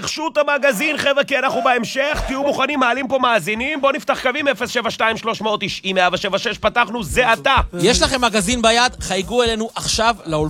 רכשו את המגזין, חבר'ה, כי אנחנו בהמשך. תהיו מוכנים, מעלים פה מאזינים. בואו נפתח קווים 072-390-176, פתחנו, זה אתה. יש לכם מגזין ביד? חייגו אלינו עכשיו לאולפן.